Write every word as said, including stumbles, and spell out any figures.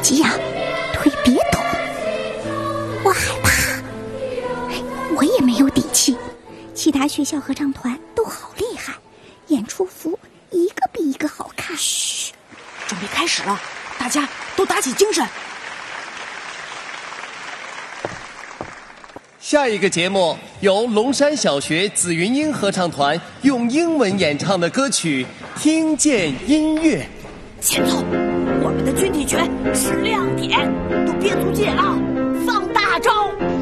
急呀，腿别抖。我害怕，我也没有底气。其他学校合唱团都好厉害，演出服一个比一个好看。 嘘，准备开始了，大家都打起精神。 下一个节目由龙山小学紫云英合唱团用英文演唱的歌曲《听见音乐》。 前头，我们的军体拳是亮点，都变足解了，放大招。